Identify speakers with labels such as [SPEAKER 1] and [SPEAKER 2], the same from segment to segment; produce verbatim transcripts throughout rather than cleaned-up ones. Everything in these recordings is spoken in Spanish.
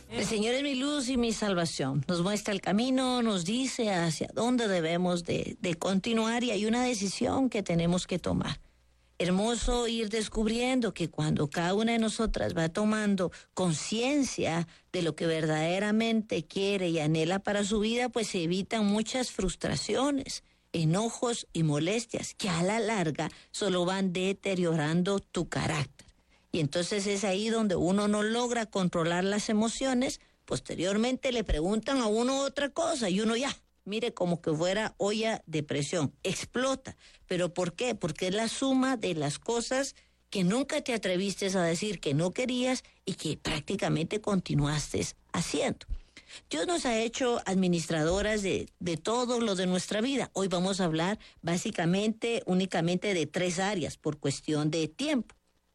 [SPEAKER 1] El Señor es mi luz y mi salvación. Nos muestra el camino, nos dice hacia dónde debemos de, de continuar y hay una decisión que tenemos que tomar. Hermoso ir descubriendo que cuando cada una de nosotras va tomando conciencia de lo que verdaderamente quiere y anhela para su vida, pues se evitan muchas frustraciones, enojos y molestias que a la larga solo van deteriorando tu carácter. Y entonces es ahí donde uno no logra controlar las emociones. Posteriormente le preguntan a uno otra cosa y uno ya, mire, como que fuera olla de presión, explota. ¿Pero por qué? Porque es la suma de las cosas que nunca te atreviste a decir que no querías y que prácticamente continuaste haciendo. Dios nos ha hecho administradoras de, de todo lo de nuestra vida. Hoy vamos a hablar básicamente, únicamente de tres áreas por cuestión de tiempo.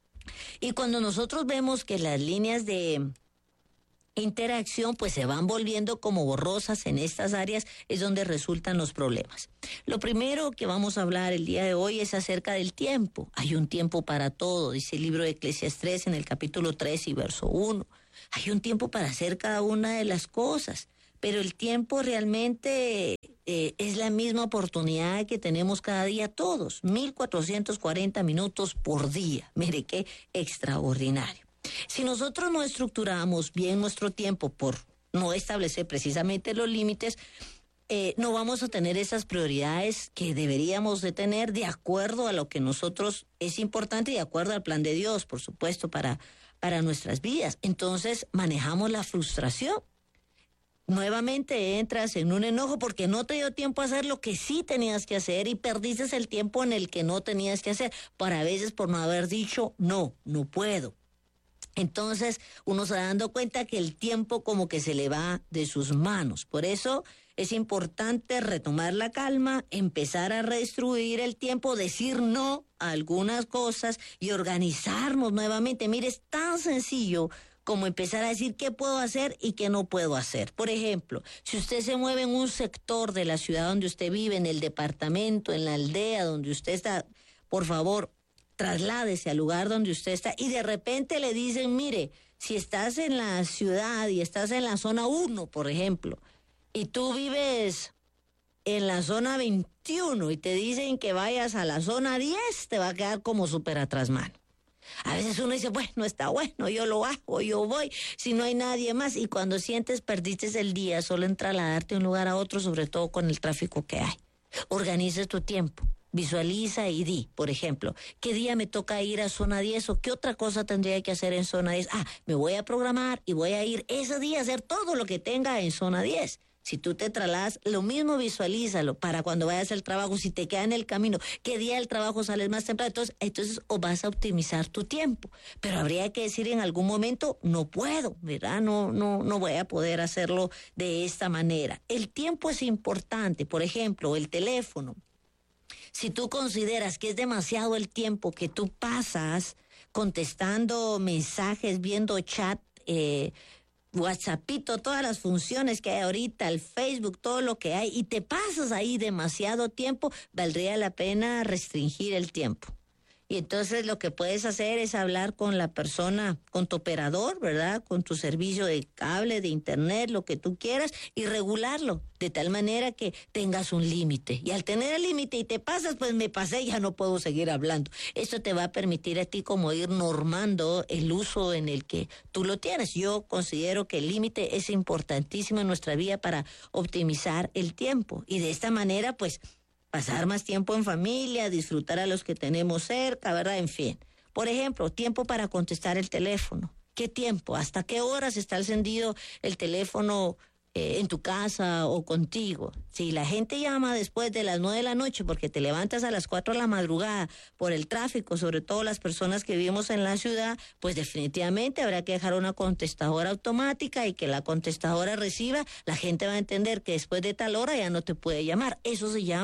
[SPEAKER 1] Y cuando nosotros vemos que las líneas de interacción pues se van volviendo como borrosas en estas áreas, es donde resultan los problemas. Lo primero que vamos a hablar el día de hoy es acerca del tiempo. Hay un tiempo para todo, dice el libro de Eclesiastés en el capítulo tres y verso uno. Hay un tiempo para hacer cada una de las cosas, pero el tiempo realmente eh, es la misma oportunidad que tenemos cada día todos, mil cuatrocientos cuarenta minutos por día. Mire qué extraordinario. Si nosotros no estructuramos bien nuestro tiempo por no establecer precisamente los límites, eh, no vamos a tener esas prioridades que deberíamos de tener de acuerdo a lo que nosotros es importante y de acuerdo al plan de Dios, por supuesto, para, para nuestras vidas. Entonces manejamos la frustración. Nuevamente entras en un enojo porque no te dio tiempo a hacer lo que sí tenías que hacer y perdiste el tiempo en el que no tenías que hacer, para a veces por no haber dicho no, no puedo. Entonces uno se va dando cuenta que el tiempo como que se le va de sus manos. Por eso es importante retomar la calma, empezar a redistribuir el tiempo, decir no a algunas cosas y organizarnos nuevamente. Mire, es tan sencillo como empezar a decir qué puedo hacer y qué no puedo hacer. Por ejemplo, si usted se mueve en un sector de la ciudad donde usted vive, en el departamento, en la aldea donde usted está, por favor, trasládese al lugar donde usted está y de repente le dicen, mire, si estás en la ciudad y estás en la zona uno, por ejemplo, y tú vives en la zona veintiuno y te dicen que vayas a la zona diez, te va a quedar como súper atrás mano. A veces uno dice, bueno, está bueno, yo lo hago, yo voy, si no hay nadie más. Y cuando sientes perdiste el día solo en trasladarte de un lugar a otro, sobre todo con el tráfico que hay. Organiza tu tiempo, visualiza y di, por ejemplo, ¿qué día me toca ir a zona diez o qué otra cosa tendría que hacer en zona diez? Ah, me voy a programar y voy a ir ese día a hacer todo lo que tenga en zona diez. Si tú te trasladas, lo mismo visualízalo para cuando vayas al trabajo, si te queda en el camino, qué día del trabajo sales más temprano, entonces, entonces o vas a optimizar tu tiempo. Pero habría que decir en algún momento, no puedo, ¿verdad? No, no, no voy a poder hacerlo de esta manera. El tiempo es importante, por ejemplo, el teléfono. Si tú consideras que es demasiado el tiempo que tú pasas contestando mensajes, viendo chat, eh, WhatsAppito, todas las funciones que hay ahorita, el Facebook, todo lo que hay, y te pasas ahí demasiado tiempo, valdría la pena restringir el tiempo. Y entonces lo que puedes hacer es hablar con la persona, con tu operador, ¿verdad? Con tu servicio de cable, de internet, lo que tú quieras, y regularlo de tal manera que tengas un límite. Y al tener el límite y te pasas, pues me pasé, ya no puedo seguir hablando. Esto te va a permitir a ti como ir normando el uso en el que tú lo tienes. Yo considero que el límite es importantísimo en nuestra vida para optimizar el tiempo. Y de esta manera, pues, pasar más tiempo en familia, disfrutar a los que tenemos cerca, ¿verdad? En fin. Por ejemplo, tiempo para contestar el teléfono. ¿Qué tiempo? ¿Hasta qué horas está encendido el teléfono eh, en tu casa o contigo? Si la gente llama después de las nueve de la noche porque te levantas a las cuatro de la madrugada por el tráfico, sobre todo las personas que vivimos en la ciudad, pues definitivamente habrá que dejar una contestadora automática y que la contestadora reciba. La gente va a entender que después de tal hora ya no te puede llamar. Eso se llama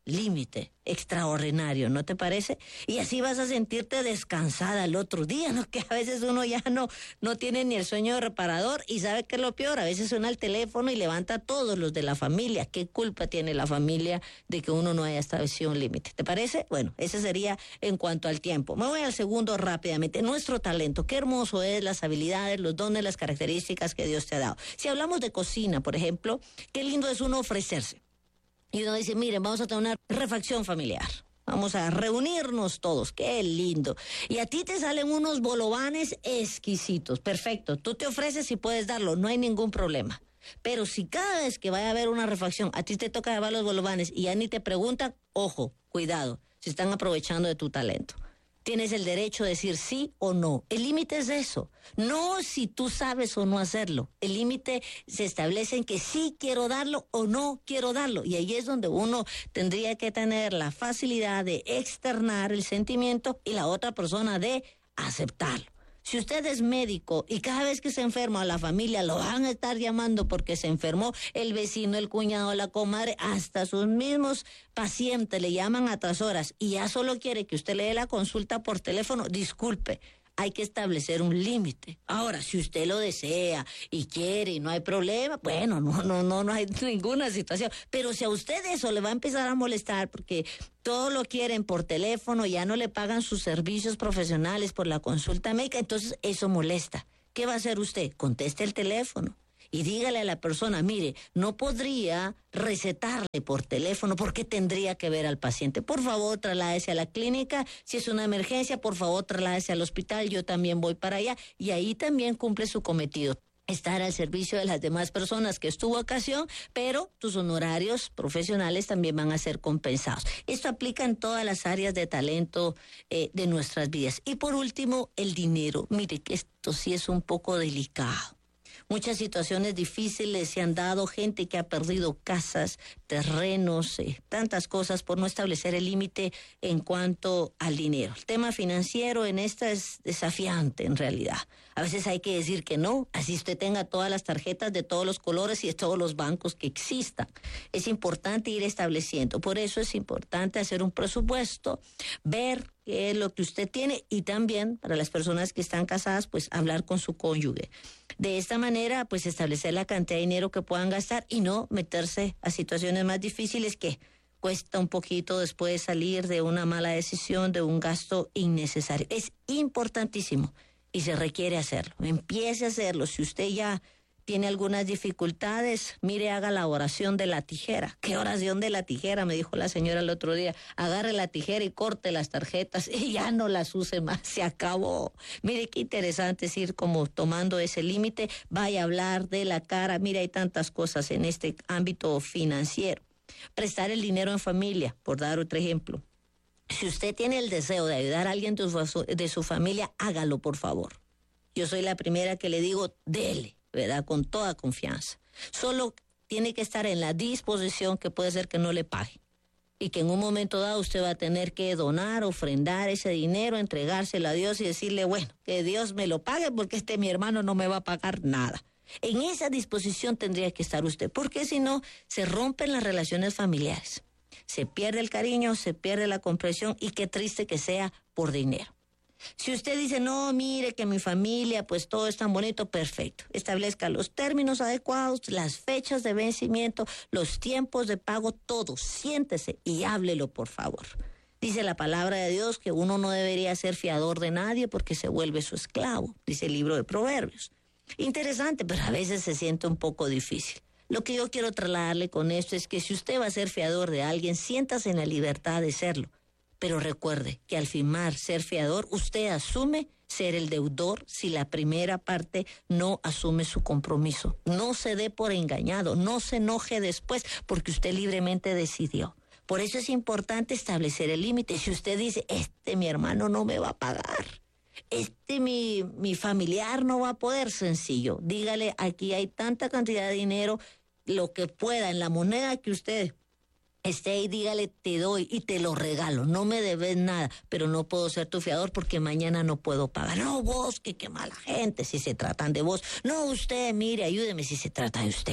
[SPEAKER 1] límite extraordinario, ¿no te parece? Y así vas a sentirte descansada el otro día, ¿no? Que a veces uno ya no, no tiene ni el sueño reparador y sabe que es lo peor, a veces suena el teléfono y levanta a todos los de la familia. ¿Qué culpa tiene la familia de que uno no haya establecido un límite? ¿Te parece? Bueno, ese sería en cuanto al tiempo. Me voy al segundo rápidamente. Nuestro talento, qué hermoso es las habilidades, los dones, las características que Dios te ha dado. Si hablamos de cocina, por ejemplo, qué lindo es uno ofrecerse. Y uno dice, miren, vamos a tener una refacción familiar. Vamos a reunirnos todos, qué lindo. Y a ti te salen unos bolovanes exquisitos, perfecto. Tú te ofreces y puedes darlo, no hay ningún problema. Pero si cada vez que vaya a haber una refacción, a ti te toca llevar los bolovanes y ya ni te preguntan, ojo, cuidado, se están aprovechando de tu talento. Tienes el derecho de decir sí o no. El límite es eso. No si tú sabes o no hacerlo. El límite se establece en que sí quiero darlo o no quiero darlo. Y ahí es donde uno tendría que tener la facilidad de externar el sentimiento y la otra persona de aceptarlo. Si usted es médico y cada vez que se enferma a la familia lo van a estar llamando porque se enfermó el vecino, el cuñado, la comadre, hasta sus mismos pacientes le llaman a otras horas y ya solo quiere que usted le dé la consulta por teléfono, disculpe. Hay que establecer un límite. Ahora, si usted lo desea y quiere y no hay problema, bueno, no, no, no, no hay ninguna situación. Pero si a usted eso le va a empezar a molestar porque todo lo quieren por teléfono, ya no le pagan sus servicios profesionales por la consulta médica, entonces eso molesta. ¿Qué va a hacer usted? Conteste el teléfono. Y dígale a la persona, mire, no podría recetarle por teléfono porque tendría que ver al paciente. Por favor, trasládese a la clínica. Si es una emergencia, por favor, trasládese al hospital. Yo también voy para allá. Y ahí también cumple su cometido. Estar al servicio de las demás personas, que es tu vocación, pero tus honorarios profesionales también van a ser compensados. Esto aplica en todas las áreas de talento eh, de nuestras vidas. Y por último, el dinero. Mire que esto sí es un poco delicado. Muchas situaciones difíciles se han dado, gente que ha perdido casas, terrenos, eh, tantas cosas por no establecer el límite en cuanto al dinero. El tema financiero en esta es desafiante en realidad. A veces hay que decir que no, así usted tenga todas las tarjetas de todos los colores y de todos los bancos que existan. Es importante ir estableciendo, por eso es importante hacer un presupuesto, ver qué es lo que usted tiene y también para las personas que están casadas, pues hablar con su cónyuge. De esta manera, pues establecer la cantidad de dinero que puedan gastar y no meterse a situaciones más difíciles que cuesta un poquito después salir de una mala decisión, de un gasto innecesario. Es importantísimo y se requiere hacerlo. Empiece a hacerlo. Si usted ya tiene algunas dificultades, mire, haga la oración de la tijera. ¿Qué oración de la tijera? Me dijo la señora el otro día. Agarre la tijera y corte las tarjetas y ya no las use más, se acabó. Mire qué interesante es ir como tomando ese límite. Vaya a hablar de la cara. Mire, hay tantas cosas en este ámbito financiero. Prestar el dinero en familia, por dar otro ejemplo. Si usted tiene el deseo de ayudar a alguien de su, de su familia, hágalo, por favor. Yo soy la primera que le digo, dele, ¿verdad? Con toda confianza. Solo tiene que estar en la disposición que puede ser que no le pague. Y que en un momento dado usted va a tener que donar, ofrendar ese dinero, entregárselo a Dios y decirle, bueno, que Dios me lo pague porque este mi hermano no me va a pagar nada. En esa disposición tendría que estar usted, porque si no, se rompen las relaciones familiares. Se pierde el cariño, se pierde la comprensión y qué triste que sea por dinero. Si usted dice, no, mire que mi familia, pues todo es tan bonito, perfecto. Establezca los términos adecuados, las fechas de vencimiento, los tiempos de pago, todo. Siéntese y háblelo, por favor. Dice la palabra de Dios que uno no debería ser fiador de nadie porque se vuelve su esclavo, dice el libro de Proverbios. Interesante, pero a veces se siente un poco difícil. Lo que yo quiero trasladarle con esto es que si usted va a ser fiador de alguien, siéntase en la libertad de serlo. Pero recuerde que al firmar ser fiador, usted asume ser el deudor si la primera parte no asume su compromiso. No se dé por engañado, no se enoje después porque usted libremente decidió. Por eso es importante establecer el límite. Si usted dice, este mi hermano no me va a pagar, este mi, mi familiar no va a poder, sencillo. Dígale, aquí hay tanta cantidad de dinero, lo que pueda, en la moneda que usted esté ahí, dígale, te doy y te lo regalo, no me debes nada, pero no puedo ser tu fiador porque mañana no puedo pagar. No, vos, que qué mala gente si se tratan de vos. No, usted, mire, ayúdeme si se trata de usted.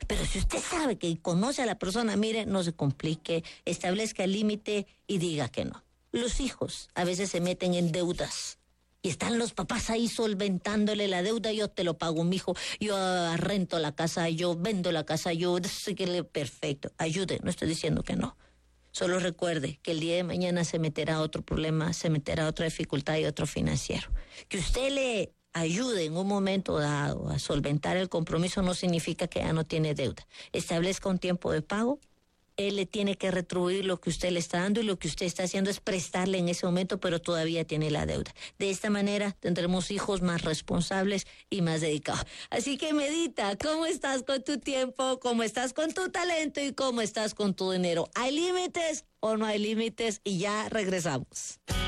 [SPEAKER 1] Pero si usted sabe que conoce a la persona, mire, no se complique, establezca el límite y diga que no. Los hijos a veces se meten en deudas y están los papás ahí solventándole la deuda. Yo te lo pago, mijo, yo rento la casa, yo vendo la casa, yo... Perfecto, ayude, no estoy diciendo que no. Solo recuerde que el día de mañana se meterá a otro problema, se meterá a otra dificultad y otro financiero. Que usted le ayude en un momento dado a solventar el compromiso no significa que ya no tiene deuda. Establezca un tiempo de pago. Él le tiene que retribuir lo que usted le está dando y lo que usted está haciendo es prestarle en ese momento, pero todavía tiene la deuda. De esta manera tendremos hijos más responsables y más dedicados. Así que medita, ¿cómo estás con tu tiempo? ¿Cómo estás con tu talento? ¿Y cómo estás con tu dinero? ¿Hay límites o no hay límites? Y ya regresamos.